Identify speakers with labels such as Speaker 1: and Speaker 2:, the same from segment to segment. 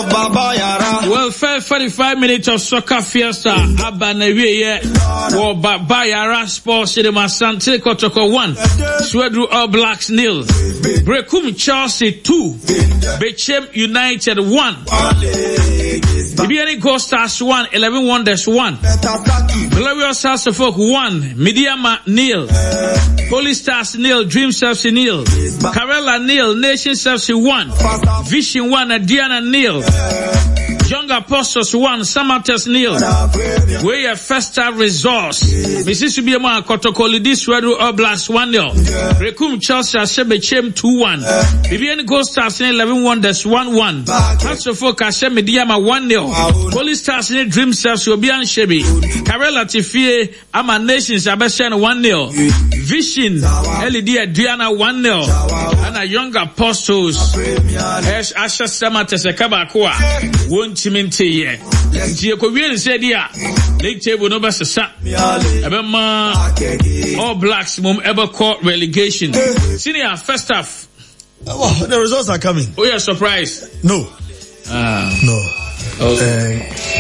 Speaker 1: of Baba Yara.
Speaker 2: Well, 45 minutes of soccer fiesta. Abba Neviye. Well, Baba Yara Sports Cinema Sante Kotoko 1. Swedru All Blacks 0. Brekum Chelsea 2. Bechem United 1. Ibiani Gold Stars 1. 11 Wonders 1. Glorious House of Folk 1. Midiama 0. Holy Stars 0. Dream Chelsea 0. Karela 0. Nation Chelsea 1. Vision 1. Diana 0. Young Apostles 1. Samatas 0. We are Festa Resource. Mrs. Subiama Kotokolidi Swedru All Blacks 1-0. Brekum Chelsea Shebechem 2-1. Vivian Gold Stars 11 Wonders 1-1. House of Folk Hashem Diama 1-0. Holy Stars in Dream Chelsea Obian Shebi. Karela Tifie Ama Nations Abeshan 1-0. Vision Elidia Diana 1-0. And a Young Apostles Asha Samatas Kabakwa won't chiminti ye. Jiekovian said yeah. League table no basa. Ebema All Blacks mum ever caught relegation. Senior first half.
Speaker 3: Oh, the results are coming.
Speaker 2: Oh, you're surprised?
Speaker 3: No. No.
Speaker 2: Okay.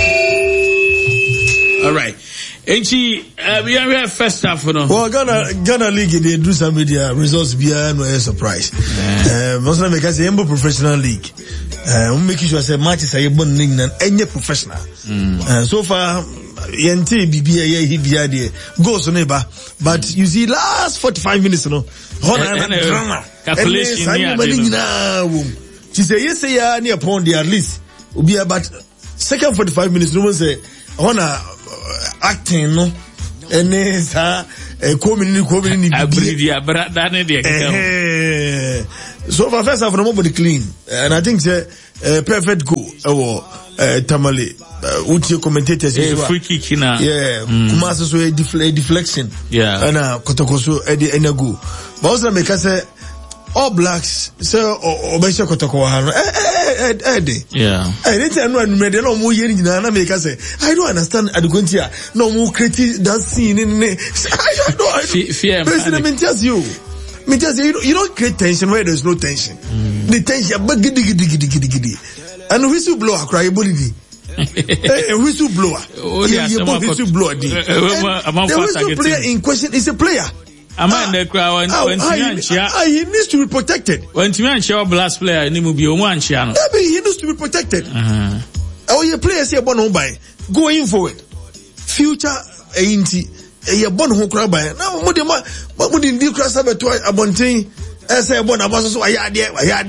Speaker 2: All right. We have first half, no?
Speaker 3: Well, Ghana League, they do some media results beyond no surprise. Most of them say Embo Professional League. Making sure say matches are born in any professional. So far, yente BBA here goes on neighbor, but you see last 45 minutes, no. Drama.
Speaker 2: Calculation.
Speaker 3: She say yes, say near upon the at least. Be about second 45 minutes. No one say acting no. And so for first half, nobody clean, and I think it's perfect goal. Tamale, Uchi commentators,
Speaker 2: free kick,
Speaker 3: Kumasa so a deflection, and Kotokoso Eddie Enago. But also make us say All Blacks, so Obesha Kotoko, Eddie, anytime when made no more hearing in Anna make us say, I don't understand Aduquentia, no more critique that scene in I don't tells you. Because you don't create tension where there's no tension. The tension, but giddy. And whistleblower cry bully. Whistleblower. Whistleblower. The whistleblower in question is a player. He needs to be protected.
Speaker 2: When you mention blast player, he needs
Speaker 3: to be protected. Oh, your players here born home by going forward. Future ain't. A born who cry by now. What did you cross up to a bunting? As I born about so I had dear. I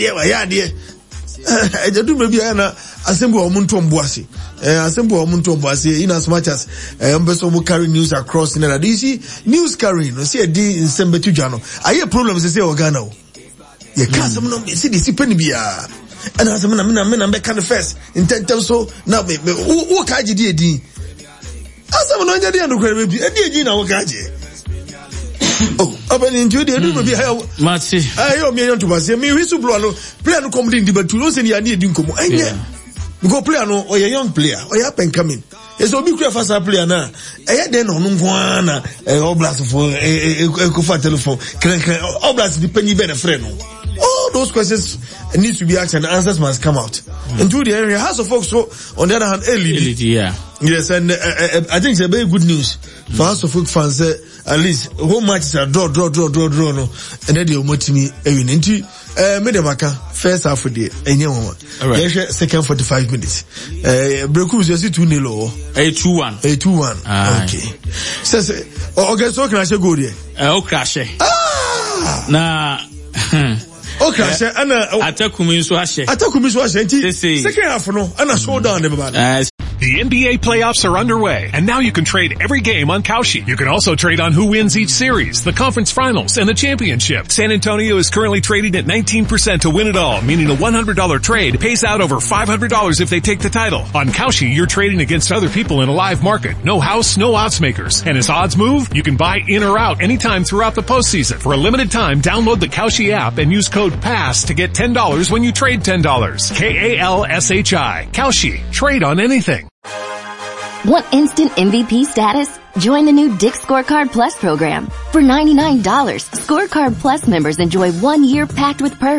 Speaker 3: do maybe an assemble of Muntomboisi. Assemble of Muntomboisi in as much as Ambassador will carry news across in the DC. News carrying, see a D in Sembetujano. I hear problems, they say, Organo. You can't see the Sippenibia. And as a man, I'm back on the first. In 10 times so now, who can't you do? Asam no nyade ando kwere bi edi egi na wo gaje oh open into the do be how
Speaker 2: mati
Speaker 3: ayo me yon to base me wisu blow no player no come din debate no se ni ade edi nkomo enye because player no o young player o ya pen coming eso bi kura fast player na eye den no nko na All Blacks for ko fa telephone kren All Blacks depend be na friend no. All those questions need to be asked and answers must come out. Into the area, House of Folks, so on the other hand, LED. Yes, and I think it's a very good news for House of Folk fans. At least home matches are draw, no, and then they will me into Medemaka first half of the day, and you second 45 minutes. Breku is just 2-0 2-1. Okay. Says okay, so can I say go there?
Speaker 2: Crash. Nah.
Speaker 3: Okay,
Speaker 2: Atakumi Swashe.
Speaker 3: Second half, no, and I slow down everybody.
Speaker 4: The NBA playoffs are underway, and now you can trade every game on Kalshi. You can also trade on who wins each series, the conference finals, and the championship. San Antonio is currently trading at 19% to win it all, meaning a $100 trade pays out over $500 if they take the title. On Kalshi, you're trading against other people in a live market. No house, no odds makers. And as odds move, you can buy in or out anytime throughout the postseason. For a limited time, download the Kalshi app and use code PASS to get $10 when you trade $10. KALSHI. Kalshi. Trade on anything.
Speaker 5: Want instant MVP status? Join the new Dick's Scorecard Plus program. For $99, Scorecard Plus members enjoy 1 year packed with perks,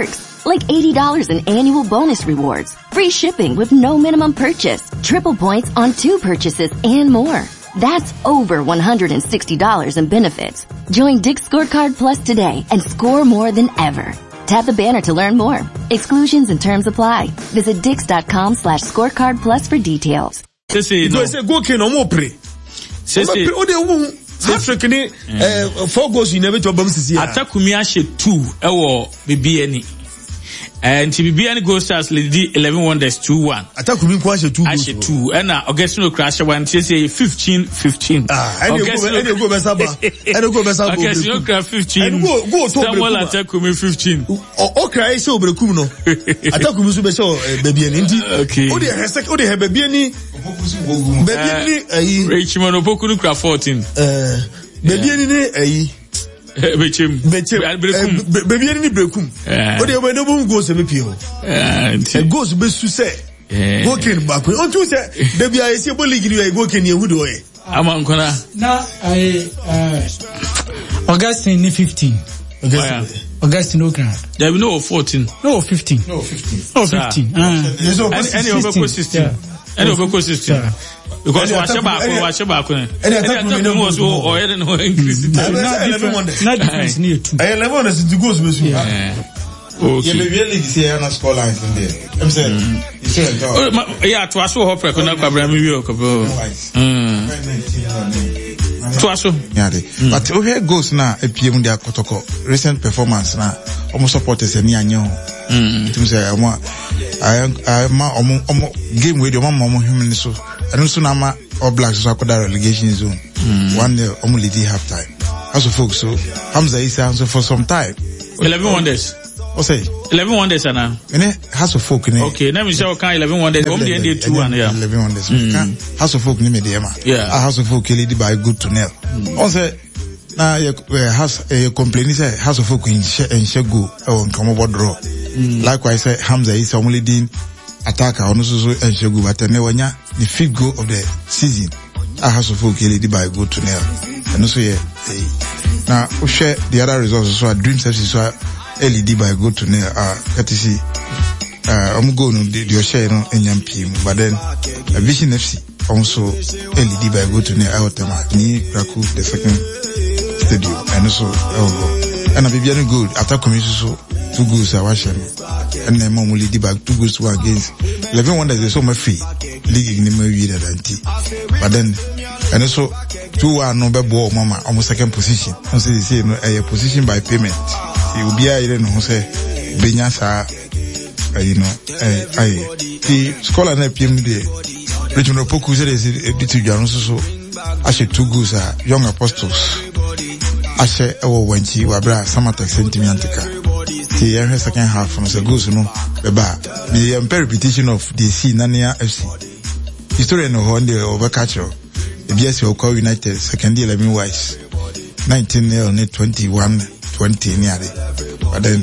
Speaker 5: like $80 in annual bonus rewards, free shipping with no minimum purchase, triple points on 2 purchases, and more. That's over $160 in benefits. Join Dick's Scorecard Plus today and score more than ever. Tap the banner to learn more. Exclusions and terms apply. Visit Dix.com/scorecard plus for details.
Speaker 3: Go kin no more pre. African 4 goals you never to bam sisi.
Speaker 2: Atakumi ahye 2 ewo BBN. And BBN goals as Lady 11 Wonders 2-1.
Speaker 3: Atakumi kwa ahye 2 goals.
Speaker 2: Ahye 2 and Augustino crash one say 15-15.
Speaker 3: Any go besaba. Any go besaba.
Speaker 2: Augustino crash 15.
Speaker 3: Go
Speaker 2: Samuel Atakumi 15.
Speaker 3: O cry say obrekum no. Atakumi so be say BBN nti.
Speaker 2: Okay.
Speaker 3: O dey BBN ayi
Speaker 2: Richmond Opoku no crash 14.
Speaker 3: BBN ni ayi
Speaker 2: Bechem
Speaker 3: baby any brekum o dey no bon go se be pio goes be su say go kin back on to say the be I see league you go kin you do e
Speaker 2: amankona
Speaker 1: na Augustine ni 15 Augustine no grant
Speaker 2: there be no 14
Speaker 1: no 15 any
Speaker 2: over 16 any over 16 because watch back and that was or no increase
Speaker 1: not difference near 2
Speaker 3: 11 is to goes with you
Speaker 6: okay you really see on score lines in there I'm saying you say
Speaker 2: yeah to aso hope ko na kwabra mi wi okabo to aso
Speaker 6: yeah but o here goes na epiem dia kotoko recent performance na almost supporters ani anyo to say I ma game with your mama human so and also na All Blacks so akoda relegation zone 1-0 lead half time as folks so Hamza Issa so for some time
Speaker 2: 11 Wonders
Speaker 6: o say
Speaker 2: 11 Wonders ana
Speaker 6: ene has of folk ne
Speaker 2: okay na me say o kan 11 Wonders the end 2-1 yeah
Speaker 6: 11 Wonders has of folk ne me dey ma has of folk lead by good to nil on say na has complain say has of folk in shego on come draw likewise say Hamza Issa leading attacker on so Enshegu but wanya the 5th goal of the season I have so folk lead by go to nil and also now we share the other results so Dreams FC so LED by go to nil courtesy go no the share no enyampi but then Vision FC also LED by go to nil Otema ni Kraku the second stadium and also and a Bibiani good attack commission so 2 goals are watching and then mom lead back 2 goals to against 11 Wonders is so much free league in the movie than but then and also 2-1 no ball mama almost second position also they say no a position by payment you will be a no say benyasa you know the scholar na PM the Richmond Opoku said is to John so actually 2 goals are Young Apostles actually wenchi wabra samata sentimentika the second half from the goals no the repetition of the Nania FC history no one day over catch the BS will call United second 11 wise 19-0 21-20 nearly but then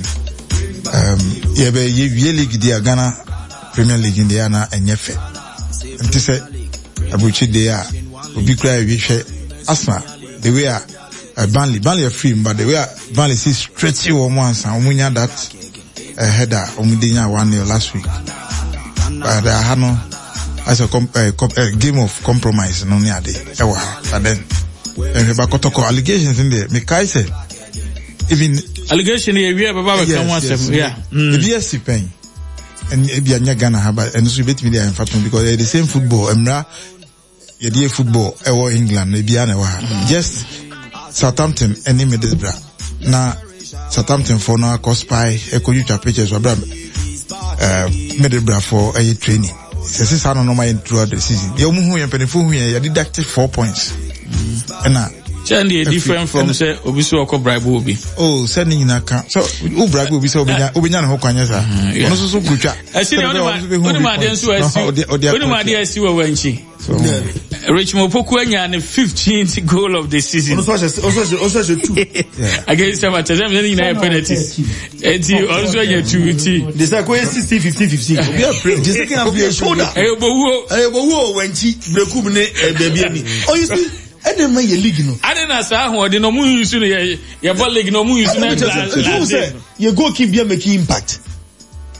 Speaker 6: ye league the Ghana Premier League in the Ghana and Yefe and to say abuchi they are obi cry we share asma the way Burnley are free but the way Burnley see stretchy one once and we that header omudinya 1-0 last week but I had no as a game of compromise no near day but then Bakotoko allegations in there me kai say even
Speaker 2: allegation here we have about yeah
Speaker 6: the BSC pen and ebi anya Ghana haba and so bet me there in fact because they the same football emra ye football England ebi ana wa just Southampton any Middlesbrough na Southampton for now cost by economic pictures wabra Middlesbrough for a training since I don't know my throughout the season you mu hu yan penifo hu yan deducted 4 points and
Speaker 2: Chandy different from say obiso oko bribe obi
Speaker 6: sending in account so who bribe obi so obinya na ho kwanya sa ono so kutwa
Speaker 2: asini oni ma den so asi oni ma den asi wa wanchi Richmond Opoku anya the 15th goal of the season
Speaker 3: also 2
Speaker 2: against some attempt any na penalties enti also anya 2
Speaker 3: they say go 60-50 obi a pray the second half be shoulder ebowo wanchi brekum ne baby ani oh you see and my league no
Speaker 2: adena sa ho de no mu use no ye ball league no mu use na
Speaker 3: you go keep be making impact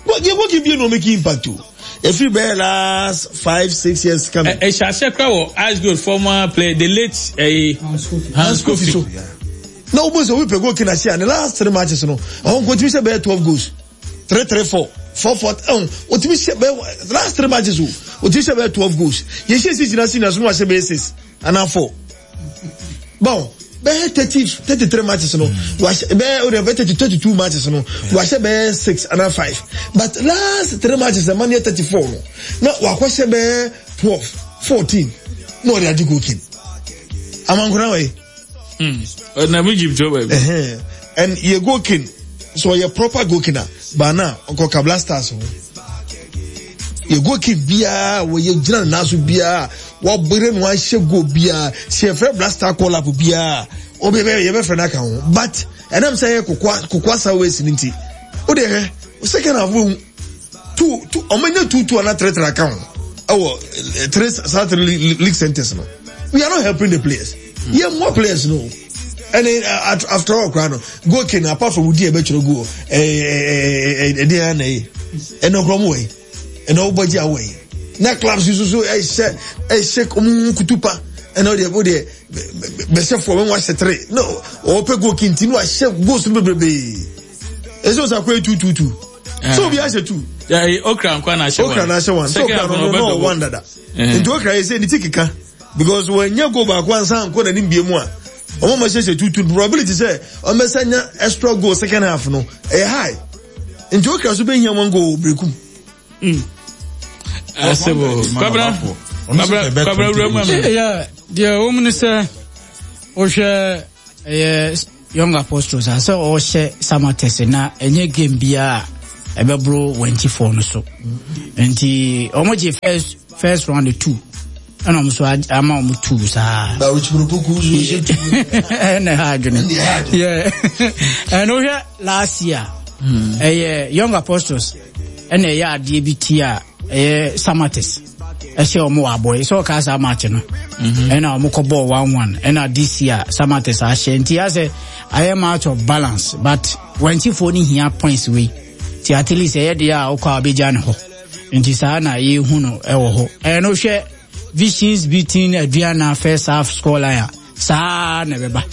Speaker 3: But you work no make impact too. If you bear last 5-6 years coming.
Speaker 2: Shasha Ice Gold former player, the late Hans Kofi.
Speaker 3: No, but so we go in the last 3 matches, no. I want to say 12 goals. 3-3-4. 4-4. What we say last 3 matches, what you say 12 goals. Yes, yes, it's not as much as basis. And now 4. Bon. Be 33 matches, no. Was be 32 matches, no. Was be 6 and 5. But last 3 matches, the money 34. No. Now was be 12, 14. No, they are cooking. I'm going away. And you go king, so you're proper go kina. Bana Uncle Kablastas. You go king bia, where you general nasu bia, what brain one shall go bia, she a fair blaster call up bia, or be very friend account. But and I'm saying Kukwasa West in it. Oh, there, second of room 2 or maybe 2 another account. Our 3 Saturday league centers. We are not helping the players. You have more players, no. And after all, go king apart from Woody Betro go, DNA, and no way, and nobody away. Now clubs use so a shake Kutupa, and all the body, best for one watch the three. No, open go king, Tino, I shake goes to baby. It's also a 2-2-2. So we ask 2.
Speaker 2: Yeah, Okra and Kwana
Speaker 3: one. So no wonder that. And Okra is saying the ticket. Because when you go back one sound, go and be more. I must say 2 probability say, on messenger extra goal second half no. A high. And Joker so be here one go breakum.
Speaker 1: Yeah, the woman say Osha young apostles are so Osha Samates na enye game bia ebebro 24 no so. And the omoji first round 2. And I'm so I'm on 2 sa.
Speaker 3: That which
Speaker 1: and yeah. And over last year, young apostles and a year DBT Samates. I say more boy, so Casa Martin. And I'm Mokobo 1-1. And this year Samates are shanty. I am out of balance, but when you phone here points away, see at least a year Oka Bijan ho. And Tisana ye huno ewo. And no share visions between Adriana first half score line. Sa nebeba.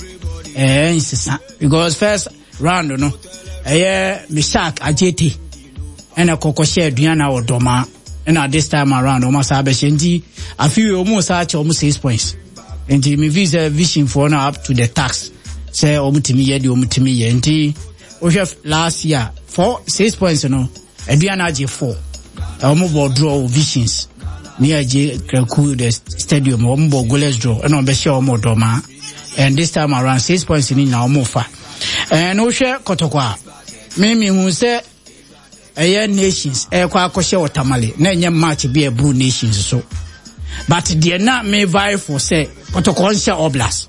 Speaker 1: Because first round no. Mishak Ajeti. And a Coco share Adriana or Doma. And at this time around almost Abeshendi, I feel almost 6 points. And me visa vision for now up to the tax. Say omutimi yedi. We have last year 6 points no. Adriana J4. Omo draw visions. Near J Kraku the stadium ombo goalless draw. And on Besha omo Doma. And this time around 6 points in now mofa. And Osha Kotokwa. Mimi who say nations kwa akoshe otamale na enye match be a blue nations so but they not me vie for say Kotokonsha Oblast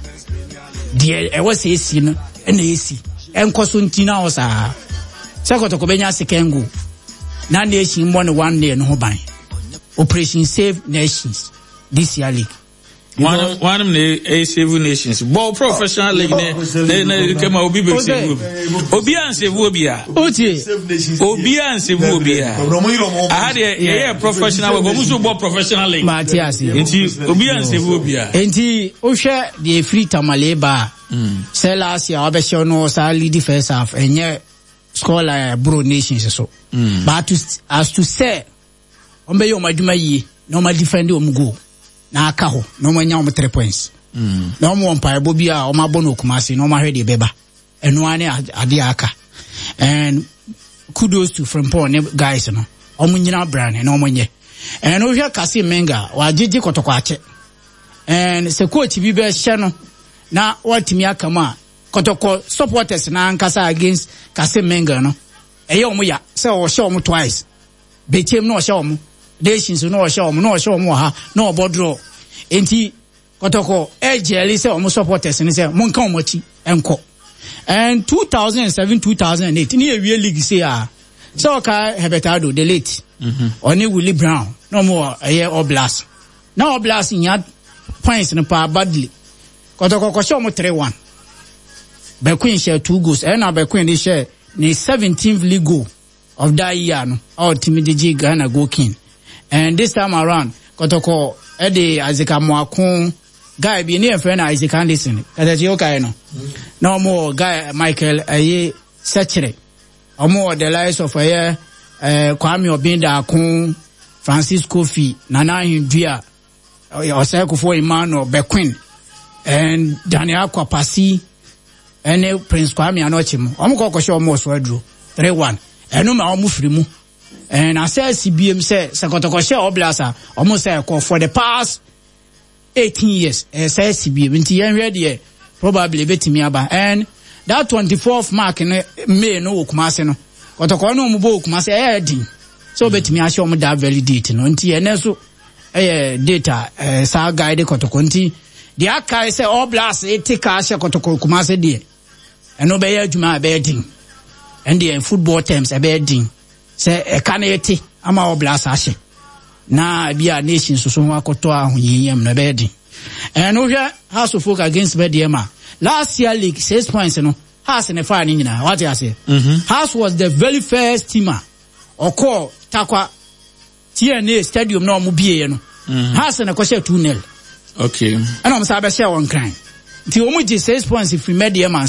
Speaker 1: they was AC no na AC enkoso ntina o sa say Kotoko benya second goal na nation mo 1 day no ban Operation Save Nations this year league
Speaker 2: one of the Save Nations ball professional league ne kema obi be save obi an save obi a obi an save obi a I had a professional we go so ball professional league
Speaker 1: Matthias
Speaker 2: enti obi an save obi a
Speaker 1: enti o hwe the free tamale ba say last year obesho no sa lead first half enye score like bro nations so but as to say ombe yo maduma yi no ma defend o go na aka ho no manya 3 points na omo mpa ebo bi a o ma bono kumase no ma hwe de beba eno ane ade aka and kudos to Frimpong ne guys no omo nyina brand na omo nye and o hwe Kase Menga wa gigi Kotoko ache and se coach bi be hye no na watimi aka ma Kotoko supporters na ankasa against Kase Menga no eye omo ya se o hye omo twice betem no hye omo nations no show mo ha no bodro enti Kotoko ejeli say omo supporters ni say monka omochi enko and 2007-2008 ni ewie league say so ka Hebetado the late oni Willie Brown no more Oblast na Oblast nya points no pa badly Kotoko ko show mo 3-1 Bequeen share 2 goals and na Bequeen dey share ni 17th league goal of that year no our team DJ Ghana go king. And this time around Kotoko Eddie Isaac Amoakun guy be near friend Isaac Anderson. That's your guy no. No more guy Michael Aye Sechere. Or more the lives of Kwame Obinda Akun, Francisco Fee, Nana India, Oseko for Emmanuel Bequin, and Daniel Kwapasi, and Prince Kwame Anochim. Omoko show most wordro 3-1. And no ma frimu. And I said CBM said Sakotoko share Oblasa almost say for the past 18 years. Says CBM into ready probably bet me about and that 24th mark in May no Kumase no. Kotoko no mubo Kumase edin. So bet me show me that validate no nti ene so data sa guide Kotoko nti the akai say Oblast take a share Kotoko Kumase die. And no be adwuma be edin. And the football terms a bad thing. Say a canete, I'm our blast ashe. Na be a nation so wakotoa yam na bedi. And over House of Folk against Bediema. Last year league 6 points, House in a fine in what I say. House was the very first teamer or call Takwa TNA Stadium no Mubiano. House in a question 2-0.
Speaker 2: Okay.
Speaker 1: And I'm Sabasha one crime. The only 6 points if we made the man